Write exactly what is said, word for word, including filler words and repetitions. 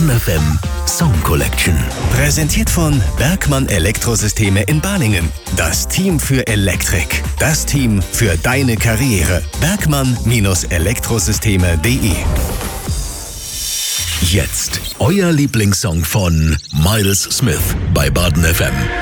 Baden F M Song Collection. Präsentiert von Bergmann Elektrosysteme in Balingen. Das Team für Elektrik. Das Team für deine Karriere. Bergmann Elektrosysteme punkt de. Jetzt euer Lieblingssong von Miles Smith bei Baden F M.